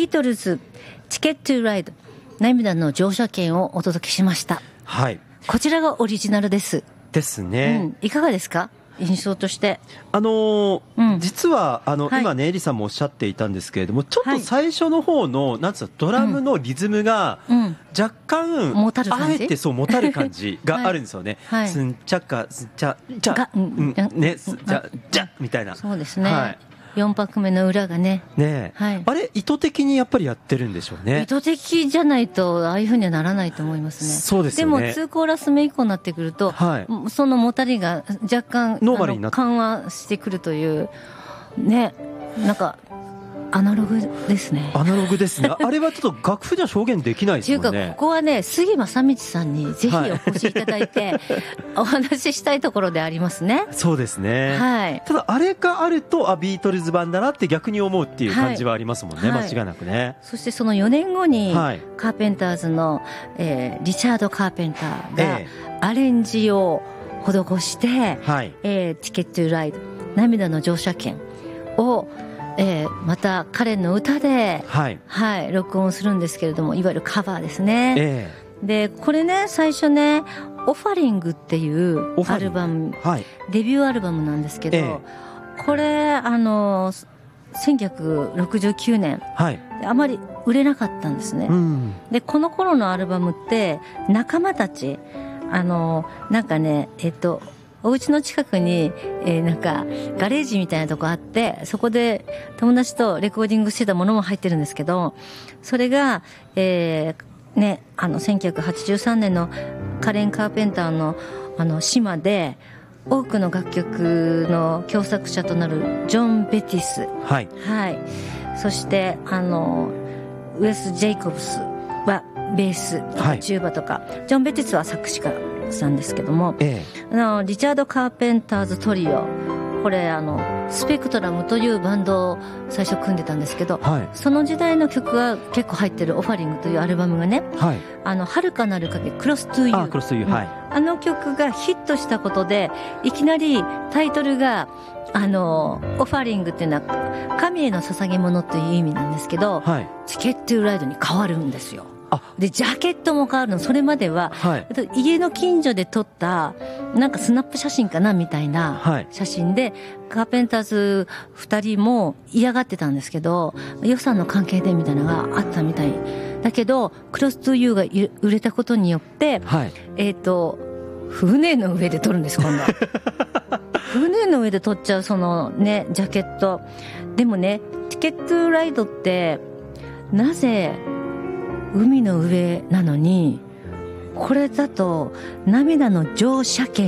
トルズチケットライド涙の乗車券をお届けしました。 はい。 こちらがオリジナルですね、 いかがですか、印象として。 実は今ねエリさんもおっしゃっていたんですけれども、ちょっと最初の方のなんつうのドラムのリズムが若干あえてそうもたる感じがあるんですよね。スンチャカスンチャチャねスンチャジャみたいな。 そうですね。4拍目の裏がね。 あれ意図的にやっぱりやってるんでしょうね。 意図的じゃないとああいう風にはならないと思いますね。 そうですよね。 でも2コーラス目以降になってくると、そのもたりが若干緩和してくるというね、なんかアナログですね。 アナログですね。あれはちょっと楽譜じゃ証言できないですもんね。 というかここはね杉正道さんにぜひお越しいただいて、お話ししたいところでありますね。 そうですね。ただあれがあるとビートルズ版だなって逆に思うっていう感じはありますもんね。間違いなくね。 そしてその4年後にカーペンターズの、リチャード・カーペンターがアレンジを施して、チケットライド涙の乗車券をまた彼の歌で、録音するんですけれども、いわゆるカバーですね。でこれね最初ねオファリングっていうアルバム、デビューアルバムなんですけど、これ1969年、あまり売れなかったんですね。でこの頃のアルバムって仲間たちなんかねお家の近くに、なんかガレージみたいなとこあって、そこで友達とレコーディングしてたものも入ってるんですけど、それが、1983年のカレン・カーペンターの島で多くの楽曲の共作者となるジョン・ベティス、そしてウェス・ジェイコブスはベースとかチューバとか、ジョン・ベティスは作詞家なんですけども、リチャード・カーペンターズトリオ、これスペクトラムというバンドを最初組んでたんですけど、その時代の曲が結構入ってるオファリングというアルバムがね、遥かなる影クロス・トゥ・ユー、あの曲がヒットしたことでいきなりタイトルがオファリングっていうのは神への捧げ物という意味なんですけど、チケットライドに変わるんですよ。でジャケットも変わるの。それまでは、家の近所で撮ったなんかスナップ写真かなみたいな写真で、カーペンターズ2人も嫌がってたんですけど、予算の関係でみたいなのがあったみたいだけど、クロストゥユーが売れたことによって、船の上で撮るんです今度船の上で撮っちゃうそのねジャケットでもね、チケットライドってなぜ海の上なのにこれだと涙の乗車券